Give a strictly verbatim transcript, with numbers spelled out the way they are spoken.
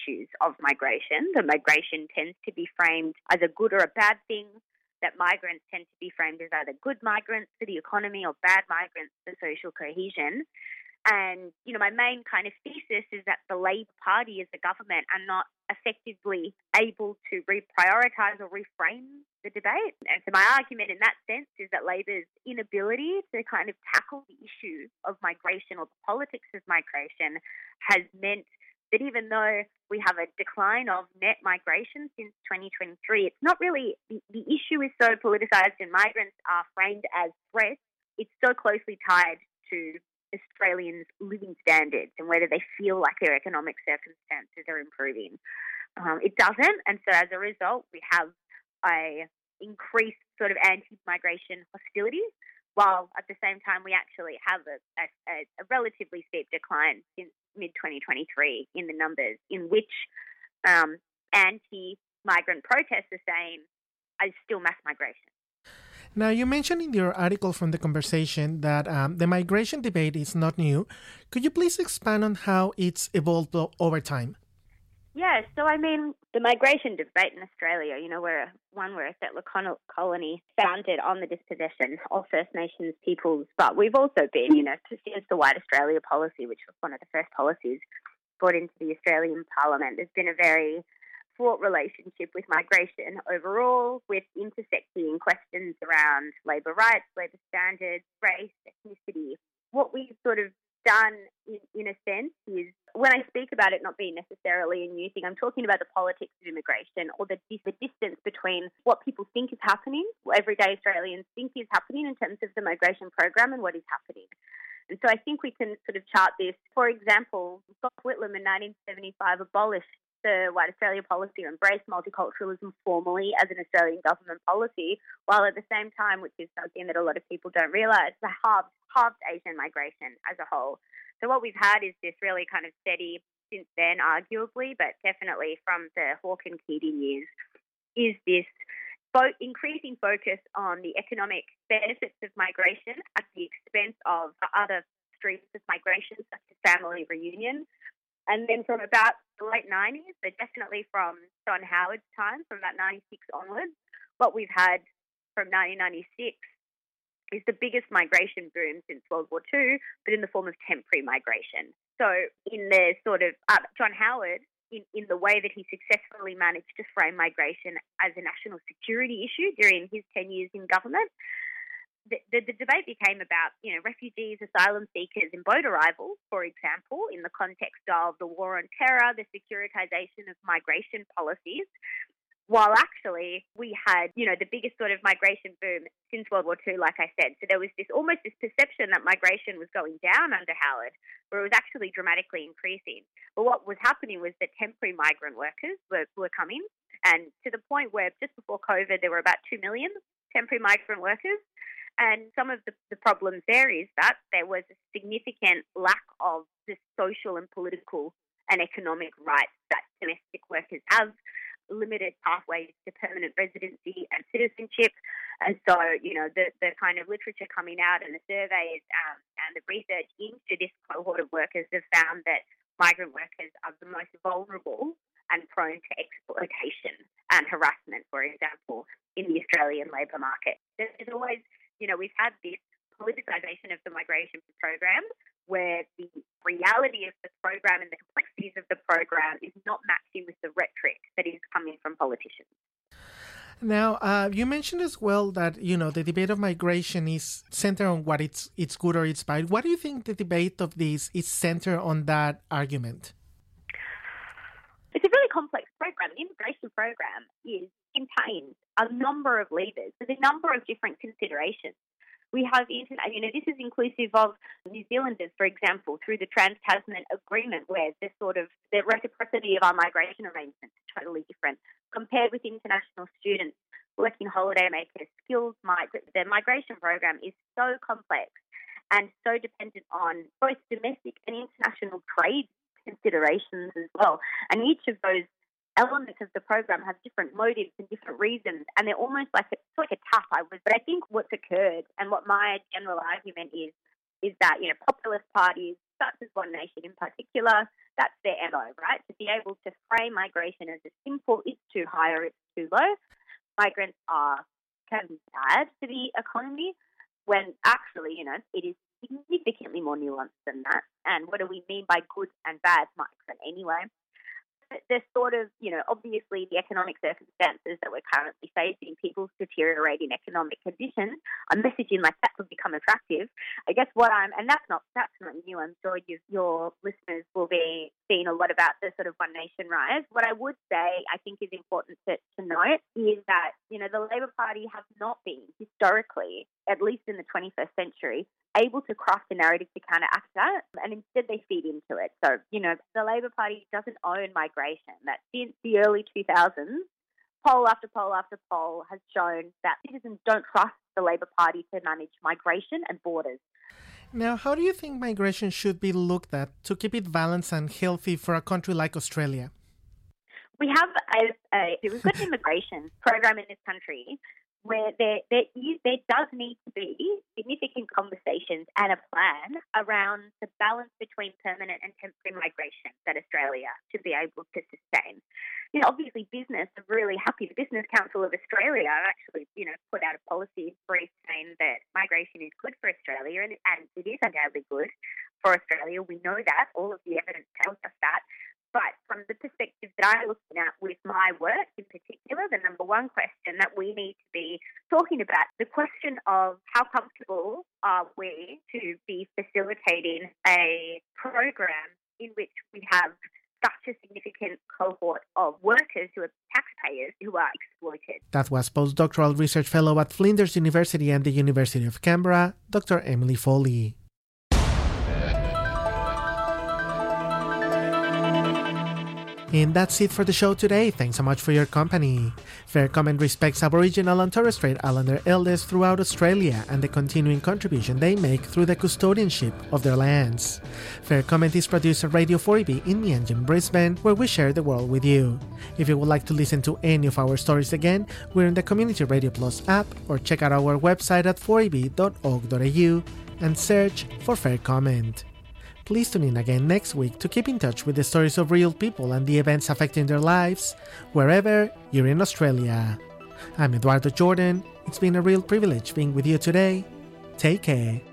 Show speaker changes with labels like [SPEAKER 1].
[SPEAKER 1] issues of migration. The migration tends to be framed as a good or a bad thing, that migrants tend to be framed as either good migrants for the economy or bad migrants for social cohesion. And, you know, my main kind of thesis is that the Labor Party as a government are not effectively able to reprioritise or reframe the debate. And so my argument in that sense is that Labor's inability to kind of tackle the issue of migration or the politics of migration has meant that even though we have a decline of net migration since twenty twenty-three, it's not really, the, the issue is so politicised and migrants are framed as threats. It's so closely tied to Australians' living standards and whether they feel like their economic circumstances are improving. Um, it doesn't, and so as a result, we have a increased sort of anti-migration hostility, while at the same time we actually have a, a, a relatively steep decline since mid twenty twenty-three in the numbers in which um, anti-migrant protests are saying is still mass migration.
[SPEAKER 2] Now, you mentioned in your article from The Conversation that um, the migration debate is not new. Could you please expand on how it's evolved o- over time?
[SPEAKER 1] Yeah, so I mean, the migration debate in Australia, you know, we're a, one, we're a settler con- colony founded on the dispossession of First Nations peoples, but we've also been, you know, since the White Australia policy, which was one of the first policies brought into the Australian Parliament, there's been a very fraught relationship with migration overall, with intersecting questions around labour rights, labour standards, race, ethnicity. What we've sort of done in, in a sense is, when I speak about it not being necessarily a new thing, I'm talking about the politics of immigration, or the, the distance between what people think is happening, what everyday Australians think is happening in terms of the migration program, and what is happening. And so I think we can sort of chart this. For example, Gough Whitlam in nineteen seventy-five abolished the White Australia policy, or embraced multiculturalism formally as an Australian government policy, while at the same time, which is something that a lot of people don't realise, the halved, halved Asian migration as a whole. So what we've had is this really kind of steady, since then arguably, but definitely from the Hawke and Keating years, is this fo- increasing focus on the economic benefits of migration at the expense of other streams of migration, such as family reunion. And then from about the late nineties, but definitely from John Howard's time, from about ninety-six onwards, what we've had from nineteen ninety-six is the biggest migration boom since World War Two, but in the form of temporary migration. So in the sort of, uh, John Howard, in, in the way that he successfully managed to frame migration as a national security issue during his ten years in government, The, the, the debate became about, you know, refugees, asylum seekers and boat arrivals, for example, in the context of the war on terror, the securitisation of migration policies, while actually we had, you know, the biggest sort of migration boom since World War Two, like I said. So there was this almost this perception that migration was going down under Howard, where it was actually dramatically increasing. But what was happening was that temporary migrant workers were, were coming, and to the point where just before COVID there were about two million temporary migrant workers. And some of the, the problems there is that there was a significant lack of the social and political and economic rights that domestic workers have, limited pathways to permanent residency and citizenship. And so, you know, the, the kind of literature coming out and the surveys um, and the research into this cohort of workers have found that migrant workers are the most vulnerable and prone to exploitation and harassment, for example, in the Australian labour market. There's always, you know, we've had this politicisation of the migration program where the reality of the program and the complexities of the program is not matching with the rhetoric that is coming from politicians.
[SPEAKER 2] Now, uh, you mentioned as well that, you know, the debate of migration is centered on what it's it's good or it's bad. What do you think the debate of this is centered on that argument?
[SPEAKER 1] It's a really complex program. The immigration program is contains a number of levers. There's a number of different considerations. We have, you know, this is inclusive of New Zealanders, for example, through the Trans-Tasman Agreement, where the sort of the reciprocity of our migration arrangements is totally different compared with international students, working holidaymakers, skills migrants. The migration program is so complex and so dependent on both domestic and international trade considerations as well. And each of those elements of the program have different motives and different reasons, and they're almost like a, it's like a tap. I was, but I think what's occurred, and what my general argument is, is that, you know, populist parties, such as One Nation in particular, that's their M O, right? To be able to frame migration as a simple, it's too high or it's too low. Migrants are can be bad for the economy, when actually, you know, it is significantly more nuanced than that. And what do we mean by good and bad migrant anyway? There's sort of, you know, obviously the economic circumstances that we're currently facing, people's deteriorating economic conditions, a messaging like that would become attractive. I guess what I'm, and that's not that's not new. I'm sure you, your listeners will be seeing a lot about the sort of One Nation rise. What I would say, I think, is important to, to note is that, you know, the Labor Party has not been historically, at least in the twenty-first century, able to craft a narrative to counteract that, and instead they feed into it. So, you know, the Labor Party doesn't own migration. That since the early two thousands, poll after poll after poll has shown that citizens don't trust the Labor Party to manage migration and borders.
[SPEAKER 2] Now, how do you think migration should be looked at to keep it balanced and healthy for a country like Australia?
[SPEAKER 1] We have a, a we've got an immigration program in this country where there, there, is, there does need to be significant conversations and a plan around the balance between permanent and temporary migration that Australia should be able to sustain. You know, obviously business are really happy. The Business Council of Australia actually, you know, put out a policy brief saying that migration is good for Australia, and, and it is undoubtedly good for Australia. We know that. All of the evidence tells us that. But from the perspective that I'm looking at with my work in particular, the number one question that we need to be talking about, the question of how comfortable are we to be facilitating a program in which we have such a significant cohort of workers who are taxpayers who are exploited.
[SPEAKER 2] That was postdoctoral research fellow at Flinders University and the University of Canberra, Doctor Emily Foley. And that's it for the show today. Thanks so much for your company. Fair Comment respects Aboriginal and Torres Strait Islander elders throughout Australia and the continuing contribution they make through the custodianship of their lands. Fair Comment is produced at Radio four E B in Meanjin, Brisbane, where we share the world with you. If you would like to listen to any of our stories again, we're in the Community Radio Plus app, or check out our website at four e b dot org dot a u and search for Fair Comment. Please tune in again next week to keep in touch with the stories of real people and the events affecting their lives, wherever you're in Australia. I'm Eduardo Jordan. It's been a real privilege being with you today. Take care.